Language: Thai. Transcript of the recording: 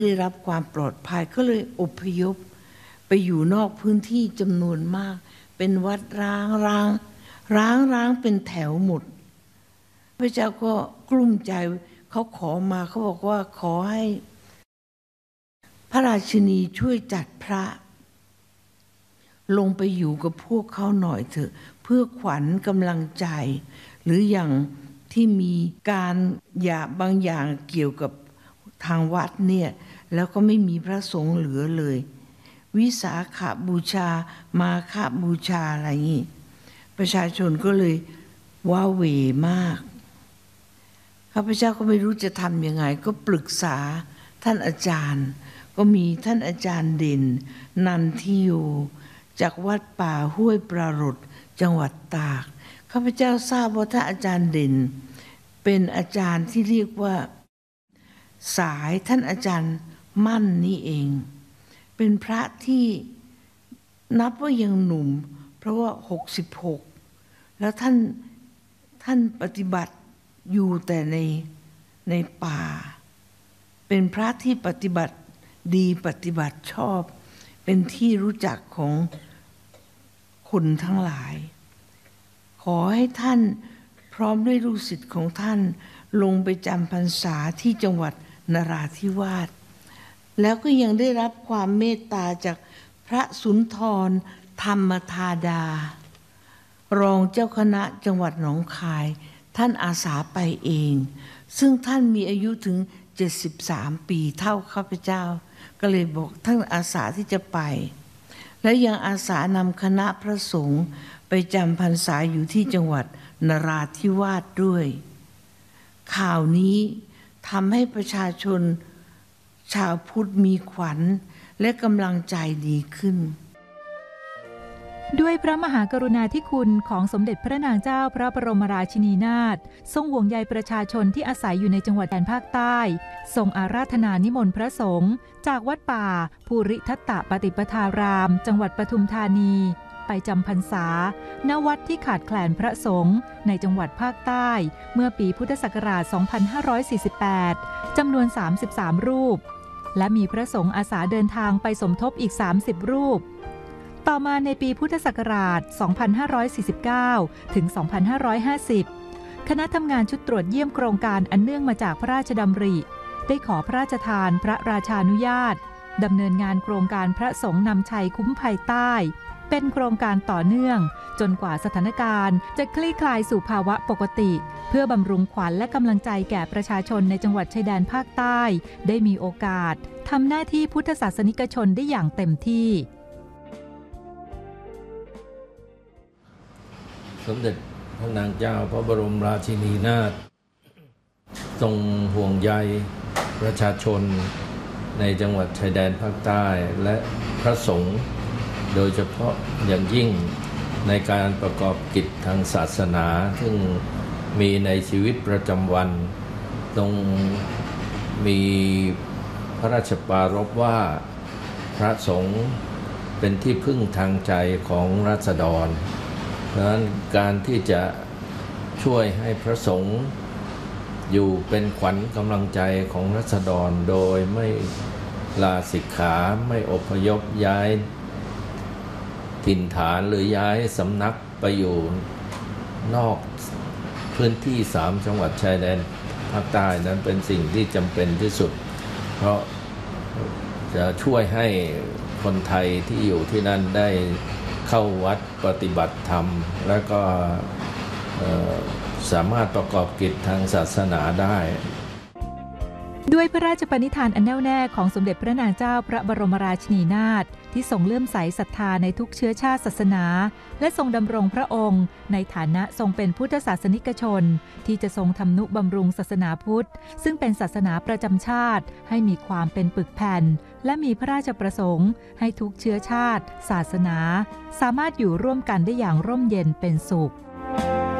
ได้รับความปลอดภัยก็เลยอพยพไปอยู่นอกพื้นที่จำนวนมากเป็นวัดร้างเป็นแถวหมดพระเจ้าก็กลุ้มใจเขาขอมาเขาบอกว่าขอให้พระราชินีช่วยจัดพระลงไปอยู่กับพวกเขาหน่อยเถอะเพื่อขวัญกำลังใจหรืออย่างที่มีการบางอย่างเกี่ยวกับทางวัดเนี่ยแล้วก็ไม่มีพระสงฆ์เหลือเลยวิสาขบูชามาฆบูชาอะไรอย่างนี้ประชาชนก็เลยว้าเหวมากข้าพเจ้าก็ไม่รู้จะทำยังไงก็ปรึกษาท่านอาจารย์ก็มีท่านอาจารย์เด่นนันทิโยจากวัดป่าห้วยปรารถจังหวัดตากข้าพเจ้าทราบว่าท่านอาจารย์เด่นเป็นอาจารย์ที่เรียกว่าสายท่านอาจารย์มั่นนี่เองเป็นพระที่นับว่ายังหนุ่มเพราะว่า66แล้วท่านปฏิบัติอยู่แต่ในป่าเป็นพระที่ปฏิบัติดีปฏิบัติชอบเป็นที่รู้จักของคนทั้งหลายขอให้ท่านพร้อมด้วยลูกศิษย์ของท่านลงไปจำพรรษาที่จังหวัดนราธิวาสแล้วก็ยังได้รับความเมตตาจากพระสุนทรธรรมธาดารองเจ้าคณะจังหวัดหนองคายท่านอาสาไปเองซึ่งท่านมีอายุถึง73ปีเท่าข้าพเจ้าก็เลยบอกท่านอาสาที่จะไปและยังอาสานำคณะพระสงฆ์ไปจำพรรษาอยู่ที่จังหวัดนราธิวาสด้วยข่าวนี้ทำให้ประชาชนชาวพุทธมีขวัญและกำลังใจดีขึ้นด้วยพระมหากรุณาธิคุณของสมเด็จพระนางเจ้าพระบรมราชินีนาถทรงห่วงใยประชาชนที่อาศัยอยู่ในจังหวัดแดนภาคใต้ทรงอาราธนานิมนต์พระสงฆ์จากวัดป่าภูริทัตตปฏิปทารามจังหวัดปทุมธานีไปจำพรรษาณวัดที่ขาดแคลนพระสงฆ์ในจังหวัดภาคใต้เมื่อปีพุทธศักราช 2548 จำนวน 33 รูปและมีพระสงฆ์อาสาเดินทางไปสมทบอีก 30 รูปต่อมาในปีพุทธศักราช 2549 ถึง 2550 คณะทำงานชุดตรวจเยี่ยมโครงการอันเนื่องมาจากพระราชดำริได้ขอพระราชทานพระราชานุญาตดำเนินงานโครงการพระสงฆ์นำชัยคุ้มภัยใต้เป็นโครงการต่อเนื่องจนกว่าสถานการณ์จะคลี่คลายสู่ภาวะปกติเพื่อบำรุงขวัญและกำลังใจแก่ประชาชนในจังหวัดชายแดนภาคใต้ได้มีโอกาสทำหน้าที่พุทธศาสนิกชนได้อย่างเต็มที่สมเด็จพระนางเจ้าพระบรมราชินีนาถทรงห่วงใยประชาชนในจังหวัดชายแดนภาคใต้และพระสงฆ์โดยเฉพาะอย่างยิ่งในการประกอบกิจทางศาสนาซึ่งมีในชีวิตประจำวันทรงมีพระราชปรารภว่าพระสงฆ์เป็นที่พึ่งทางใจของราษฎรดังนั้นการที่จะช่วยให้พระสงฆ์อยู่เป็นขวัญกำลังใจของราษฎรโดยไม่ลาสิกขาไม่อพยพย้ายถิ่นฐานหรือย้ายสำนักไปอยู่นอกพื้นที่3จังหวัดชายแดนภาคใต้นั้นเป็นสิ่งที่จำเป็นที่สุดเพราะจะช่วยให้คนไทยที่อยู่ที่นั่นได้เข้าวัดปฏิบัติธรรมและก็สามารถประกอบกิจทางศาสนาได้ด้วยพระราชปณิธานอันแน่วแน่ของสมเด็จพระนางเจ้าพระบรมราชินีนาถที่ทรงเลื่อมใสศรัทธาในทุกเชื้อชาติศาสนาและทรงดำรงพระองค์ในฐานะทรงเป็นพุทธศาสนิกชนที่จะทรงทำนุบำรุงศาสนาพุทธซึ่งเป็นศาสนาประจำชาติให้มีความเป็นปึกแผ่นและมีพระราชประสงค์ให้ทุกเชื้อชาติศาสนาสามารถอยู่ร่วมกันได้อย่างร่มเย็นเป็นสุข